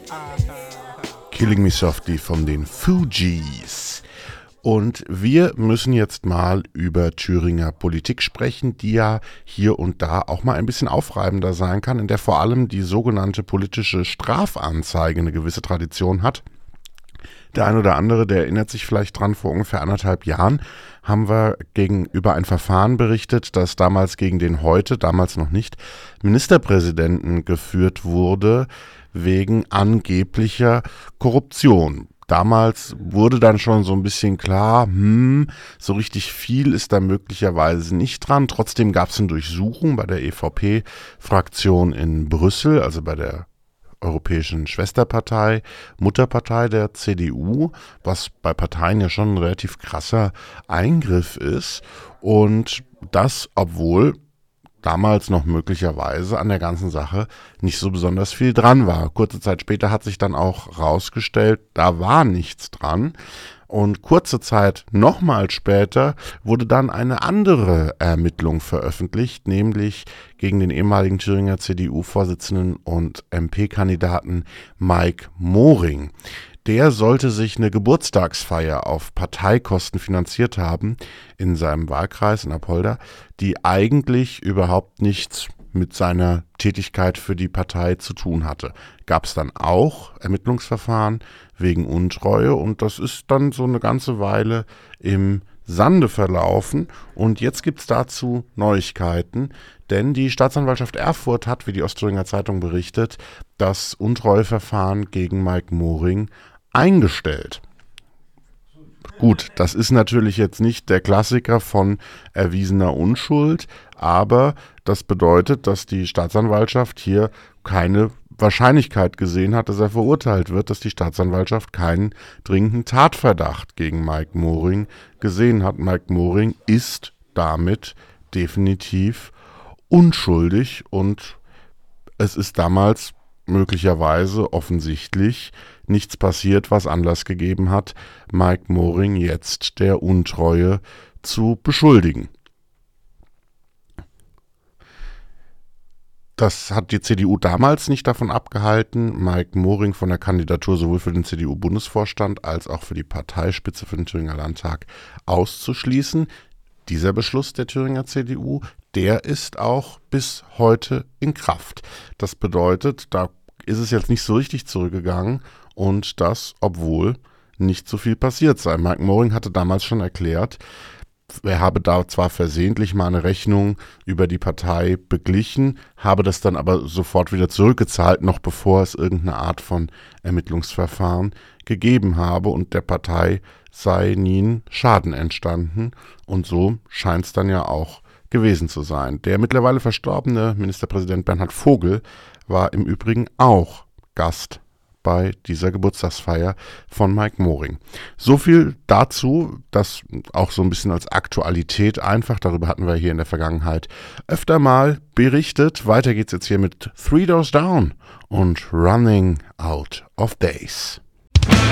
Killing Me Softly von den Fugees. Und wir müssen jetzt mal über Thüringer Politik sprechen, die ja hier und da auch mal ein bisschen aufreibender sein kann, in der vor allem die sogenannte politische Strafanzeige eine gewisse Tradition hat. Der ein oder andere, der erinnert sich vielleicht dran, vor ungefähr 1,5 Jahren haben wir über ein Verfahren berichtet, das damals gegen den damals noch nicht, Ministerpräsidenten geführt wurde, wegen angeblicher Korruption. Damals wurde dann schon so ein bisschen klar, so richtig viel ist da möglicherweise nicht dran. Trotzdem gab es eine Durchsuchung bei der EVP-Fraktion in Brüssel, also bei der europäischen Schwesterpartei, Mutterpartei der CDU, was bei Parteien ja schon ein relativ krasser Eingriff ist. Und das, obwohl damals noch möglicherweise an der ganzen Sache nicht so besonders viel dran war. Kurze Zeit später hat sich dann auch rausgestellt, da war nichts dran. Und kurze Zeit nochmal später wurde dann eine andere Ermittlung veröffentlicht, nämlich gegen den ehemaligen Thüringer CDU-Vorsitzenden und MP-Kandidaten Mike Moring. Der sollte sich eine Geburtstagsfeier auf Parteikosten finanziert haben in seinem Wahlkreis in Apolda, die eigentlich überhaupt nichts mit seiner Tätigkeit für die Partei zu tun hatte. Gab es dann auch Ermittlungsverfahren wegen Untreue und das ist dann so eine ganze Weile im Sande verlaufen und jetzt gibt es dazu Neuigkeiten, denn die Staatsanwaltschaft Erfurt hat, wie die Ostthüringer Zeitung berichtet, das Untreueverfahren gegen Mike Moring eingestellt. Gut, das ist natürlich jetzt nicht der Klassiker von erwiesener Unschuld, aber das bedeutet, dass die Staatsanwaltschaft hier keine Wahrscheinlichkeit gesehen hat, dass er verurteilt wird, dass die Staatsanwaltschaft keinen dringenden Tatverdacht gegen Mike Moring gesehen hat. Mike Moring ist damit definitiv unschuldig und es ist damals möglicherweise offensichtlich nichts passiert, was Anlass gegeben hat, Mike Moring jetzt der Untreue zu beschuldigen. Das hat die CDU damals nicht davon abgehalten, Mike Moring von der Kandidatur sowohl für den CDU-Bundesvorstand als auch für die Parteispitze für den Thüringer Landtag auszuschließen. Dieser Beschluss der Thüringer CDU, der ist auch bis heute in Kraft. Das bedeutet, da ist es jetzt nicht so richtig zurückgegangen und das, obwohl nicht so viel passiert sei. Mike Moring hatte damals schon erklärt, er habe da zwar versehentlich mal eine Rechnung über die Partei beglichen, habe das dann aber sofort wieder zurückgezahlt, noch bevor es irgendeine Art von Ermittlungsverfahren gegeben habe und der Partei sei nie ein Schaden entstanden. Und so scheint es dann ja auch gewesen zu sein. Der mittlerweile verstorbene Ministerpräsident Bernhard Vogel war im Übrigen auch Gast bei dieser Geburtstagsfeier von Mike Moring. So viel dazu, das auch so ein bisschen als Aktualität einfach, darüber hatten wir hier in der Vergangenheit öfter mal berichtet. Weiter geht's jetzt hier mit Three Doors Down und Running Out of Days.